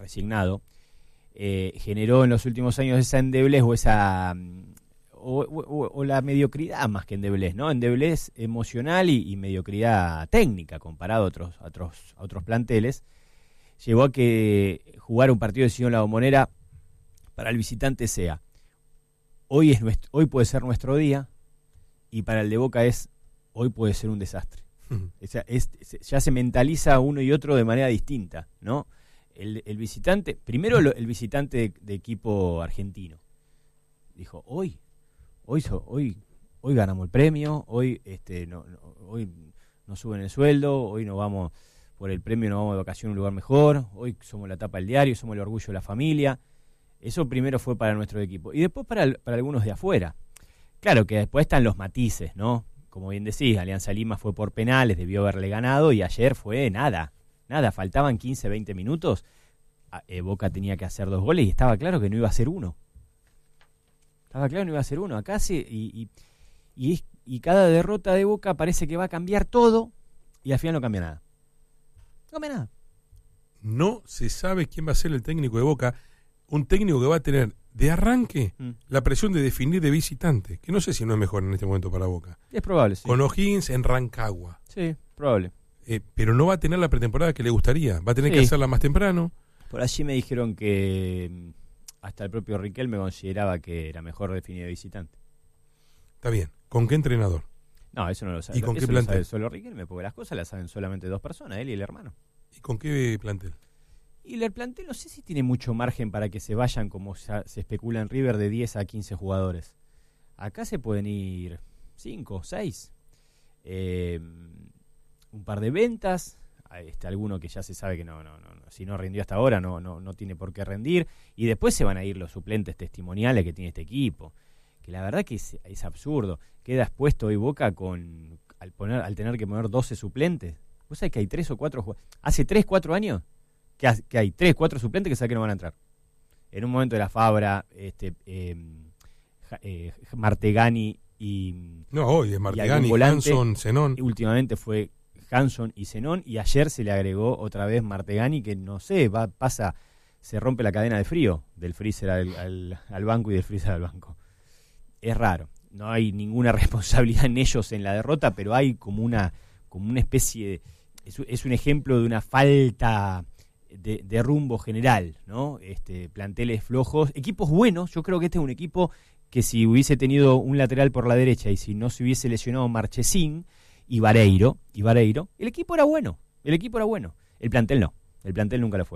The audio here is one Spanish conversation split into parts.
resignado, generó en los últimos años esa endeblez o esa o la mediocridad más que endeblez, ¿no? Endeblez emocional y mediocridad técnica comparado a otros planteles, llevó a que jugar un partido de decisión en La Bombonera para el visitante sea hoy puede ser nuestro día, y para el de Boca hoy puede ser un desastre. O sea, ya se mentaliza uno y otro de manera distinta, ¿no? El visitante, primero el visitante de equipo argentino dijo, hoy ganamos el premio, hoy nos suben el sueldo, hoy nos vamos por el premio, nos vamos de vacaciones a un lugar mejor, hoy somos la tapa del diario, somos el orgullo de la familia. Eso primero fue para nuestro equipo. Y después para algunos de afuera. Claro que después están los matices, ¿no? Como bien decís, Alianza Lima fue por penales, debió haberle ganado, y ayer fue nada, faltaban 15, 20 minutos, Boca tenía que hacer 2 goles y estaba claro que no iba a ser uno. Acá sí, y cada derrota de Boca parece que va a cambiar todo, y al final no cambia nada. No cambia nada. No se sabe quién va a ser el técnico de Boca, un técnico que va a tener de arranque la presión de definir de visitante, que no sé si no es mejor en este momento para Boca. Es probable, sí. Con O'Higgins en Rancagua. Sí, probable. Pero no va a tener la pretemporada que le gustaría, va a tener que hacerla más temprano. Por allí me dijeron que hasta el propio Riquelme consideraba que era mejor definir de visitante. Está bien. ¿Con qué entrenador? No, eso no lo sabe. ¿Y con qué plantel? Lo sabe solo Riquelme, porque las cosas las saben solamente 2 personas, él y el hermano. ¿Y con qué plantel? Y el plantel no sé si tiene mucho margen para que se vayan, como se especula en River, de 10 a 15 jugadores. Acá se pueden ir 5, 6. Un par de ventas, alguno que ya se sabe que no, si no rindió hasta ahora no tiene por qué rendir, y después se van a ir los suplentes testimoniales que tiene este equipo, que la verdad que es absurdo. Queda expuesto hoy Boca al tener que poner 12 suplentes. ¿Vos sabés que hay 3 o 4 jugadores? Hace 3, 4 años que hay 3, 4 suplentes que saben que no van a entrar. En un momento era Fabra, Martegani y... No, hoy es Martegani, Hanson, Zenón. Últimamente fue Hanson y Zenón, y ayer se le agregó otra vez Martegani, que no sé, se rompe la cadena de frío, del freezer al banco y del freezer al banco. Es raro, no hay ninguna responsabilidad en ellos en la derrota, pero hay como una especie de... Es un ejemplo de una falta de rumbo general, ¿no? Planteles flojos, equipos buenos. Yo creo que este es un equipo que si hubiese tenido un lateral por la derecha y si no se hubiese lesionado Marchesín y Vareiro, el equipo era bueno. El plantel no. El plantel nunca lo fue.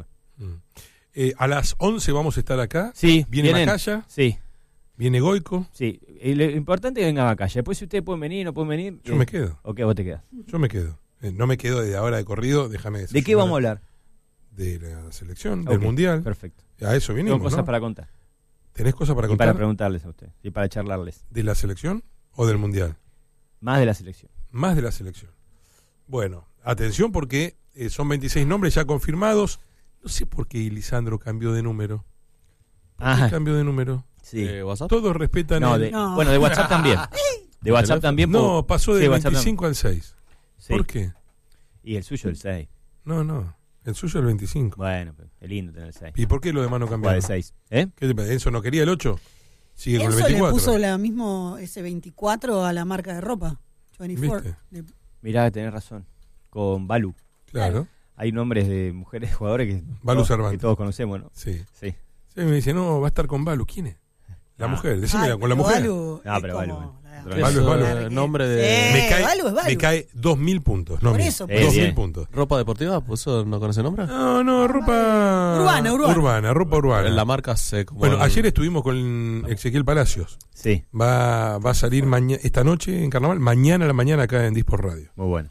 A las 11 vamos a estar acá. Sí. ¿Viene Macaya? Sí. ¿Viene Goico? Sí. Lo importante es que venga Macaya. Después, si ustedes pueden venir, no pueden venir. Yo me quedo. ¿O qué vos te quedas? Yo me quedo. No me quedo desde ahora de corrido, déjame decir. ¿De qué vamos a hablar? De la selección, del mundial. Perfecto. A eso vinimos, Tengo cosas para contar. ¿Tenés cosas para y contar? Para preguntarles a usted. Y para charlarles. ¿De la selección o del mundial? Más de la selección. Más de la selección. Bueno, atención porque son 26 nombres ya confirmados. No sé por qué Lisandro cambió de número. ¿Por qué cambió de número? Sí. ¿WhatsApp? Todos respetan Bueno, de WhatsApp también. De WhatsApp también. No, pasó del 25 al 6. Sí. ¿Por qué? Y el suyo el 6. No. El suyo el 25. Bueno, es lindo tener el 6. ¿Y por qué lo demás no cambiaron? El 6. ¿Qué te parece? ¿Enzo no quería el 8? Sigue con el Enzo 24. le puso ese 24 a la marca de ropa. 24. Mirá, tenés razón. Con Balu. Claro. Hay nombres de mujeres jugadores que todos conocemos, ¿no? Sí. Me dice, no, va a estar con Balu. ¿Quién es? La mujer. Decímela, con la mujer. No, pero Balu. Balu es Balu. Nombre de... Me cae 2.000 puntos. No, por eso. 2.000 puntos. ¿Ropa deportiva? ¿Eso no conoce nombre? No, ropa... Urbana. Ropa urbana. En la marca se... Bueno, ayer estuvimos con Ezequiel Palacios. Sí. Va a salir esta noche en Carnaval, mañana a la mañana acá en Disport Radio. Muy bueno.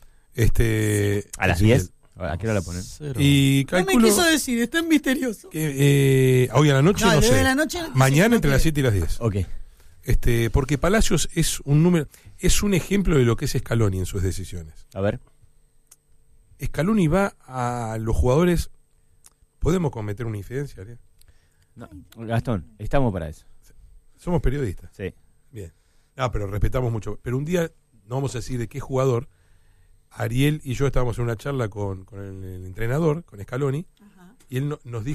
A las 10. ¿A qué hora la ponen? Y calculo... No me quiso decir, está en misterioso. Que, hoy a la noche no sé. De la noche, mañana entre las 7 y las 10. Ok. Porque Palacios es un ejemplo de lo que es Scaloni en sus decisiones. A ver. Scaloni va a los jugadores. ¿Podemos cometer una infidencia, Ariel? No, Gastón, estamos para eso. Somos periodistas. Sí. Bien. Pero respetamos mucho. Pero un día, no vamos a decir de qué jugador, Ariel y yo estábamos en una charla con el entrenador, con Scaloni, y él nos dijo